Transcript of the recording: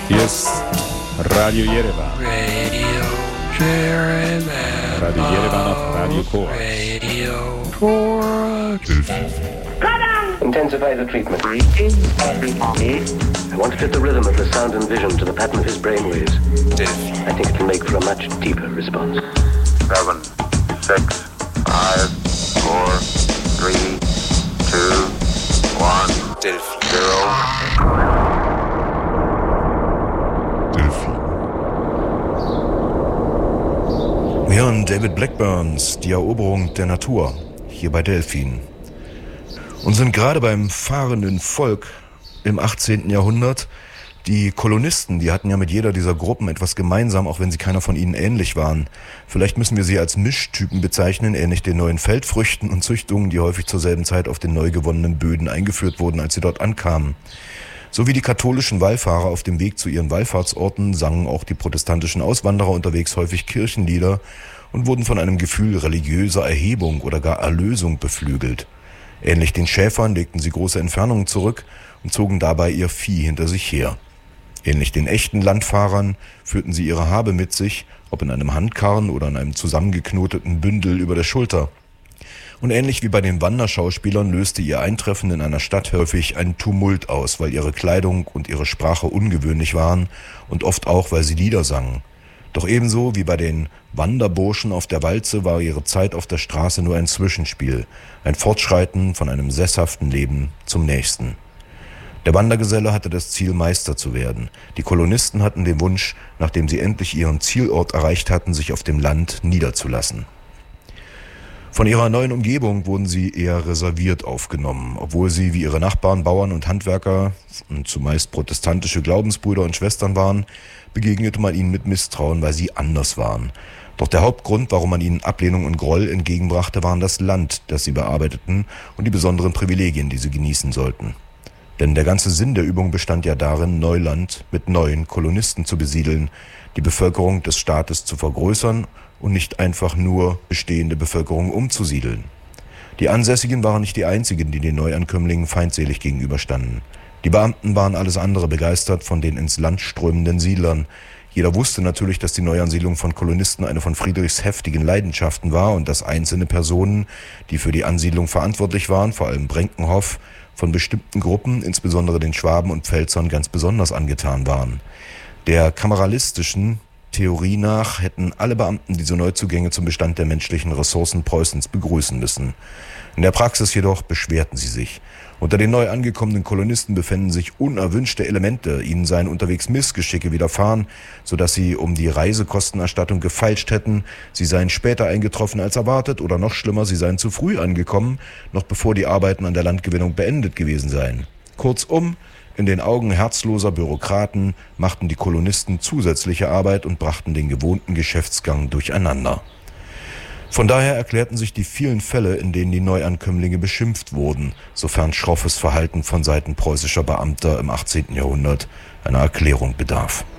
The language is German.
Hier ist Radio Yerevan. Radio Yerevan auf Radio Korax. Intensify the treatment. I want to fit the rhythm of the sound and vision to the pattern of his brainwaves. I think it can make for a much deeper response. 7, 6, 5, 4, 3, 2, 1, 0. Wir hören David Blackburns Die Eroberung der Natur hier bei Delphin und sind gerade beim fahrenden Volk im 18. Jahrhundert. Die Kolonisten, die hatten ja mit jeder dieser Gruppen etwas gemeinsam, auch wenn sie keiner von ihnen ähnlich waren. Vielleicht müssen wir sie als Mischtypen bezeichnen, ähnlich den neuen Feldfrüchten und Züchtungen, die häufig zur selben Zeit auf den neu gewonnenen Böden eingeführt wurden, als sie dort ankamen. So wie die katholischen Wallfahrer auf dem Weg zu ihren Wallfahrtsorten sangen auch die protestantischen Auswanderer unterwegs häufig Kirchenlieder und wurden von einem Gefühl religiöser Erhebung oder gar Erlösung beflügelt. Ähnlich den Schäfern legten sie große Entfernungen zurück und zogen dabei ihr Vieh hinter sich her. Ähnlich den echten Landfahrern führten sie ihre Habe mit sich, ob in einem Handkarren oder in einem zusammengeknoteten Bündel über der Schulter. Und ähnlich wie bei den Wanderschauspielern löste ihr Eintreffen in einer Stadt häufig einen Tumult aus, weil ihre Kleidung und ihre Sprache ungewöhnlich waren und oft auch, weil sie Lieder sangen. Doch ebenso wie bei den Wanderburschen auf der Walze war ihre Zeit auf der Straße nur ein Zwischenspiel, ein Fortschreiten von einem sesshaften Leben zum nächsten. Der Wandergeselle hatte das Ziel, Meister zu werden. Die Kolonisten hatten den Wunsch, nachdem sie endlich ihren Zielort erreicht hatten, sich auf dem Land niederzulassen. Von ihrer neuen Umgebung wurden sie eher reserviert aufgenommen, obwohl sie wie ihre Nachbarn Bauern und Handwerker und zumeist protestantische Glaubensbrüder und Schwestern waren, begegnete man ihnen mit Misstrauen, weil sie anders waren. Doch der Hauptgrund, warum man ihnen Ablehnung und Groll entgegenbrachte, waren das Land, das sie bearbeiteten und die besonderen Privilegien, die sie genießen sollten. Denn der ganze Sinn der Übung bestand ja darin, Neuland mit neuen Kolonisten zu besiedeln, die Bevölkerung des Staates zu vergrößern und nicht einfach nur bestehende Bevölkerung umzusiedeln. Die Ansässigen waren nicht die einzigen, die den Neuankömmlingen feindselig gegenüberstanden. Die Beamten waren alles andere begeistert von den ins Land strömenden Siedlern. Jeder wusste natürlich, dass die Neuansiedlung von Kolonisten eine von Friedrichs heftigen Leidenschaften war und dass einzelne Personen, die für die Ansiedlung verantwortlich waren, vor allem Brenkenhoff, von bestimmten Gruppen, insbesondere den Schwaben und Pfälzern, ganz besonders angetan waren. Der kameralistischen Theorie nach hätten alle Beamten diese Neuzugänge zum Bestand der menschlichen Ressourcen Preußens begrüßen müssen. In der Praxis jedoch beschwerten sie sich. Unter den neu angekommenen Kolonisten befänden sich unerwünschte Elemente. Ihnen seien unterwegs Missgeschicke widerfahren, sodass sie um die Reisekostenerstattung gefeilscht hätten. Sie seien später eingetroffen als erwartet oder noch schlimmer, sie seien zu früh angekommen, noch bevor die Arbeiten an der Landgewinnung beendet gewesen seien. Kurzum, in den Augen herzloser Bürokraten machten die Kolonisten zusätzliche Arbeit und brachten den gewohnten Geschäftsgang durcheinander. Von daher erklärten sich die vielen Fälle, in denen die Neuankömmlinge beschimpft wurden, sofern schroffes Verhalten von Seiten preußischer Beamter im 18. Jahrhundert einer Erklärung bedarf.